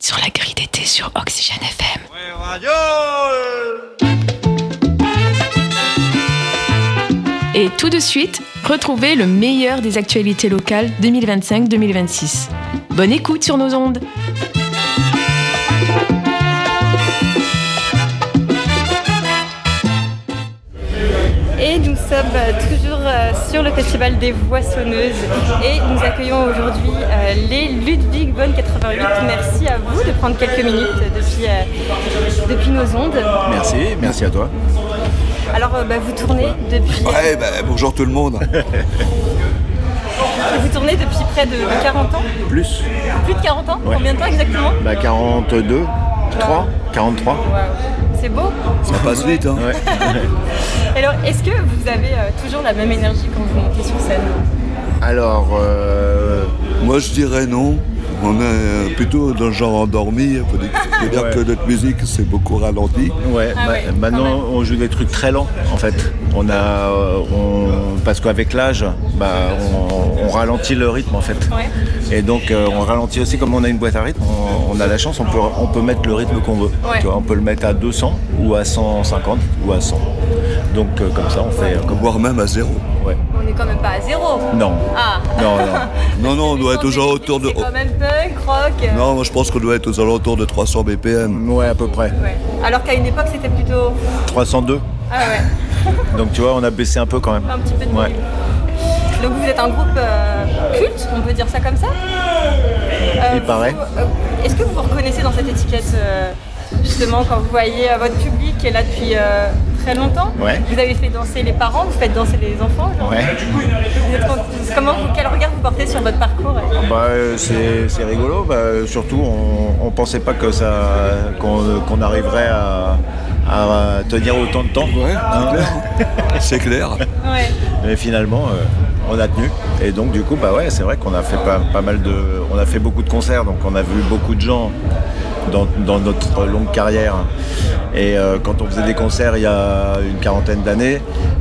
sur la grille d'été sur Oxygène FM. Ouais, radio. Et tout de suite, retrouvez le meilleur des actualités locales 2025-2026. Bonne écoute sur nos ondes. Et nous sommes toujours sur le festival des Voissonneuses et nous accueillons aujourd'hui les Ludwig von 88. Merci à vous de prendre quelques minutes depuis nos ondes. Merci à toi. Alors vous tournez depuis... bonjour tout le monde. Vous tournez depuis près de 40 ans ? Plus Plus de 40 ans ? Ouais. Combien de temps exactement ? 42, 3, 43. Wow. C'est beau. Ça passe vite, hein. Ouais. Alors, est-ce que vous avez toujours la même énergie quand vous montez sur scène ? Alors, Moi je dirais non. On est plutôt dans le genre endormi. Il faut dire que notre musique c'est beaucoup ralenti. maintenant on joue des trucs très lents en fait. Parce qu'avec l'âge, on ralentit le rythme en fait. Ouais. Et donc on ralentit aussi comme on a une boîte à rythme. On a la chance, on peut mettre le rythme qu'on veut. Ouais. Tu vois, on peut le mettre à 200 ou à 150 ou à 100. Donc comme ça on fait Voire même à zéro. Ouais. On n'est quand même pas à zéro. Non. Ah. Non, on doit être aux alentours de... C'est quand même punk, rock. Non, moi je pense qu'on doit être aux alentours de 300 BPM. Ouais, à peu près. Ouais. Alors qu'à une époque c'était plutôt... 302. Ah ouais. Donc tu vois, on a baissé un peu quand même. Un petit peu de Ouais. volume. Donc vous êtes un groupe culte, on peut dire ça comme ça. Il paraît. Est-ce que vous vous reconnaissez dans cette étiquette justement quand vous voyez votre public qui est là depuis très longtemps ? Ouais. Vous avez fait danser les parents, vous faites danser les enfants genre. Ouais. Quel regard vous portez sur votre parcours ? C'est rigolo. Surtout, on pensait pas que qu'on arriverait à tenir autant de temps. Ouais, Hein. c'est clair. Ouais. Mais finalement, on a tenu. Et donc, du coup, c'est vrai qu'on a fait pas mal de. On a fait beaucoup de concerts, donc on a vu beaucoup de gens dans notre longue carrière. Et quand on faisait des concerts il y a une quarantaine d'années,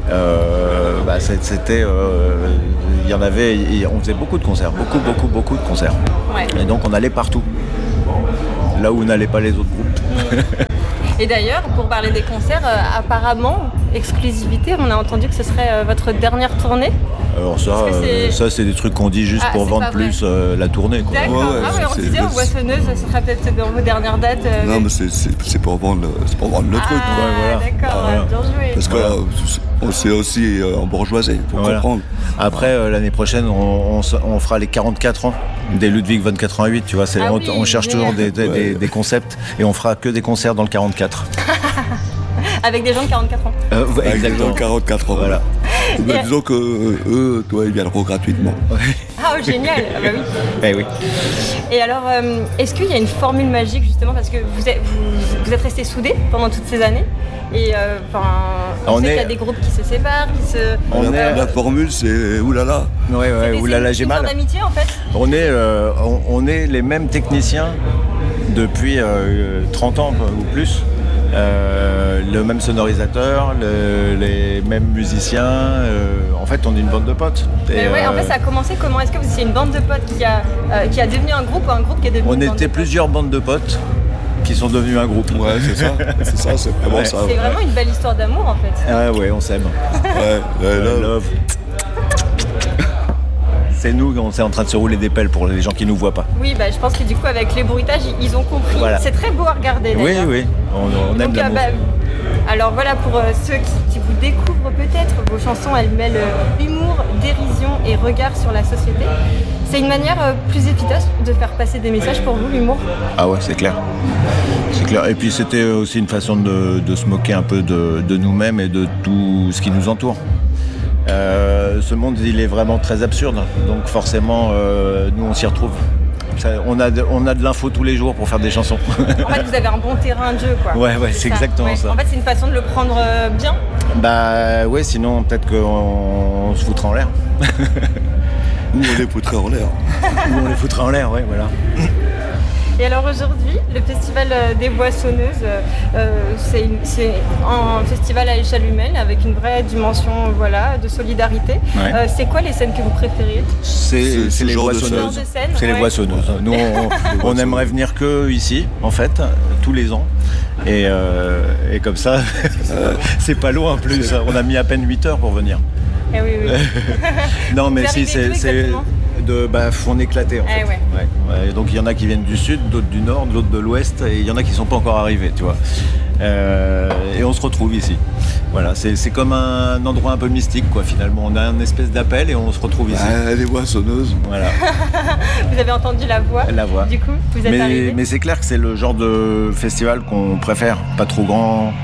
c'était. Il y en avait. On faisait beaucoup de concerts, beaucoup de concerts. Ouais. Et donc, on allait partout. Là où n'allaient pas les autres groupes. Et d'ailleurs, pour parler des concerts, apparemment, exclusivité, on a entendu que ce serait votre dernière tournée. Alors Est-ce que c'est des trucs qu'on dit juste pour c'est vendre pas vrai. plus la tournée, quoi. D'accord. Ouais, On c'est- disait en Voissonneuse, ce sera peut-être dans vos dernières dates. Non, mais c'est pour vendre le truc, quoi. voilà. D'accord, Voilà. bien joué. Parce que c'est aussi en bourgeoisie, il faut Voilà. comprendre. Après, l'année prochaine, on fera les 44 ans des Ludwig von 88, tu vois. Ah oui, on cherche toujours génial. des concepts et on fera que des concerts dans le 44. Avec des gens de 44 ans. Exactement. 44 ans. Voilà. Mais disons que eux, toi, ils viendront gratuitement. Ah, génial. Ah bah oui. Eh oui. Et alors, est-ce qu'il y a une formule magique justement parce que vous êtes restés soudés pendant toutes ces années et on sait qu'il y a des groupes qui se séparent, qui se... La formule, c'est oulala. c'est Oulala, j'ai une mal. sorte d'amitié en fait. On est les mêmes techniciens depuis 30 ans ou plus. Le même sonorisateur, les mêmes musiciens. En fait, on est une bande de potes. Mais ouais, en fait, ça a commencé comment ? Est-ce que c'est une bande de potes qui a devenu un groupe ou un groupe qui est devenu On une bande était de potes ? plusieurs bandes de potes qui sont devenus un groupe. Ouais, c'est ça. C'est vraiment Ouais. ça. C'est vraiment une belle histoire d'amour en fait. Ah ouais, on s'aime. Là, Love. C'est nous, on est en train de se rouler des pelles pour les gens qui nous voient pas. Oui, je pense que du coup, avec les bruitages, ils ont compris. Voilà. C'est très beau à regarder Oui, d'ailleurs. oui, on aime Donc, l'amour. alors voilà, pour ceux qui vous découvrent peut-être, vos chansons, elles mêlent humour, dérision et regard sur la société. C'est une manière plus efficace de faire passer des messages pour vous, l'humour ? Ah ouais, c'est clair. C'est clair. Et puis c'était aussi une façon de se moquer un peu de nous-mêmes et de tout ce qui nous entoure. Ce monde, il est vraiment très absurde. Donc forcément, nous, on s'y retrouve. On a de l'info tous les jours pour faire des chansons. En fait, vous avez un bon terrain de jeu, quoi. Ouais, c'est exactement ça. En fait, c'est une façon de le prendre bien. Ouais, sinon peut-être qu'on se foutrait en l'air. Ou on les foutrait en l'air. Ou on les foutrait en l'air, ouais, voilà. Et alors aujourd'hui, le Festival des Boissonneuses, c'est un festival à échelle humaine avec une vraie dimension de solidarité. Ouais. C'est quoi les scènes que vous préférez? C'est les genre de Boissonneuses. scène, C'est les ouais. Boissonneuses. Nous, on aimerait venir que ici, en fait, tous les ans. Et comme ça, c'est pas loin en plus. On a mis à peine 8 heures pour venir. Eh oui, oui. Non, mais Vous si, arrivez d'où exactement on éclatait en fait. Ouais. Ouais, donc il y en a qui viennent du sud, d'autres du nord, d'autres de l'ouest, et il y en a qui ne sont pas encore arrivés, tu vois. Et on se retrouve ici. Voilà, c'est comme un endroit un peu mystique, quoi, finalement. On a une espèce d'appel et on se retrouve ici. Les Boissonneuses. Voilà. Vous avez entendu la voix. La voix. Du coup, vous êtes arrivé. Mais c'est clair que c'est le genre de festival qu'on préfère, pas trop grand.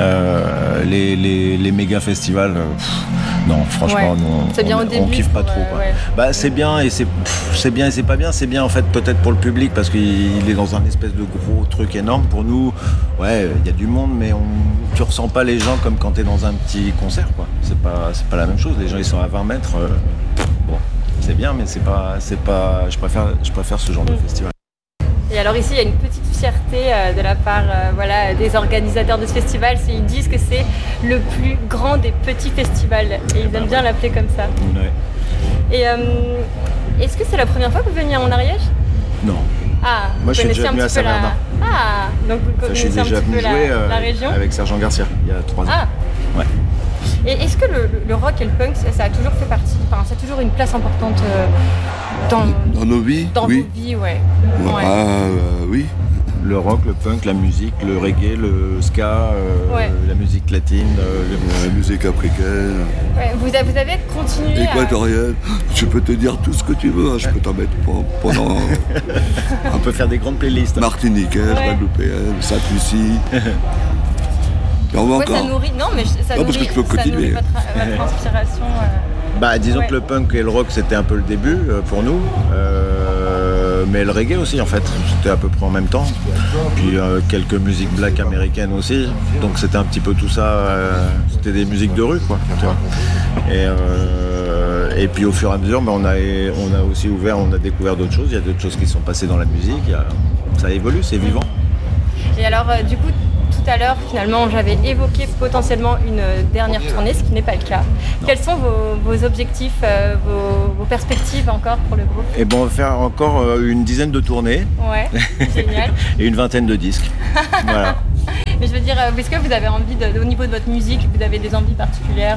Les méga festivals, non, franchement, c'est bien au début, on kiffe pas trop, quoi. ouais. Bah, c'est bien et c'est bien et c'est pas bien. C'est bien en fait peut-être pour le public parce qu'il est dans un espèce de gros truc énorme. Pour nous, il y a du monde, mais tu ressens pas les gens comme quand t'es dans un petit concert, quoi. C'est pas la même chose. Les gens ils sont à 20 mètres. Bon, c'est bien, mais c'est pas. Je préfère ce genre de festival. Et alors ici, il y a une petite fierté de la part des organisateurs de ce festival. Ils disent que c'est le plus grand des petits festivals. Et ils aiment bien l'appeler comme ça. Ouais. Et est-ce que c'est la première fois que vous veniez en Ariège? Non. Ah, Moi, je suis déjà venu à Saint-Verdun. Ah, donc vous Je connaissez suis un déjà petit venu peu jouer la région? avec Sergent Garcia il y a 3 ans. Ah. Ouais. Et est-ce que le rock et le punk, ça a toujours fait partie, ça a toujours une place importante dans nos vies? Dans oui. vos vies, ouais. Oui. Le rock, le punk, la musique, le reggae, le ska, la musique latine, La musique africaine, Ouais, vous avez continué équatorienne. Je peux te dire tout ce que tu veux, hein. Je peux t'en mettre pendant on peut faire des grandes playlists. martiniquaise, guadeloupéenne, Sainte-Lucie. ça nourrit, non, mais ça Non, parce que nourrit, je peux ça continuer. nourrit votre inspiration. Disons que le punk et le rock c'était un peu le début pour nous, mais le reggae aussi en fait, c'était à peu près en même temps. Puis quelques musiques black américaines aussi, donc c'était un petit peu tout ça, c'était des musiques de rue quoi. Tu vois. Et puis au fur et à mesure, on a aussi on a découvert d'autres choses, il y a d'autres choses qui sont passées dans la musique, ça évolue, c'est vivant. Et alors du coup, tout à l'heure, finalement, j'avais évoqué potentiellement une dernière tournée, ce qui n'est pas le cas. Quels sont vos objectifs, vos perspectives encore pour le groupe? Et on va faire encore une dizaine de tournées. Ouais, génial. Et une vingtaine de disques. Voilà. Mais je veux dire, est-ce que vous avez envie, au niveau de votre musique, vous avez des envies particulières?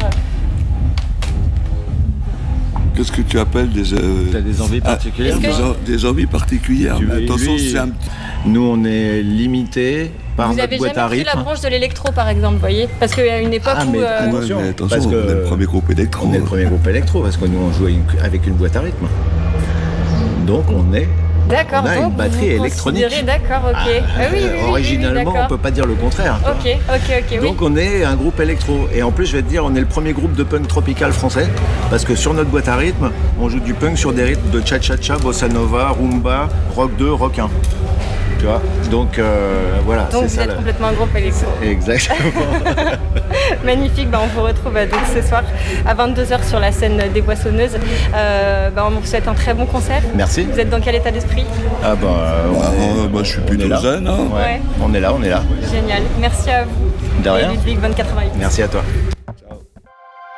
Qu'est-ce que tu appelles T'as des envies particulières? Des envies particulières. Mais attention, nous, on est limité par vous notre avez boîte à jamais pris rythme. la branche de l'électro, par exemple, vous voyez? Parce qu'à une époque où... attention, mais attention, parce que on est le premier groupe électro. On est le premier groupe électro, parce que nous, on joue avec une boîte à rythme. Donc, on a une batterie électronique. D'accord, ok. Originalement, on ne peut pas dire le contraire. Ok, Donc on est un groupe électro. Et en plus, je vais te dire, on est le premier groupe de punk tropical français. Parce que sur notre boîte à rythme, on joue du punk sur des rythmes de cha-cha-cha, bossa nova, rumba, rock 2, rock 1. Tu vois. Donc voilà. Donc vous êtes complètement un groupe électro. Exactement. Magnifique, on vous retrouve donc ce soir à 22h sur la scène des Boissonneuses. On vous souhaite un très bon concert. Merci. Vous êtes dans quel état d'esprit? Moi je suis plutôt zen. Hein. Ouais. On est là. Génial. Merci à vous. De rien. Ludwig, bonne 88. Merci à toi.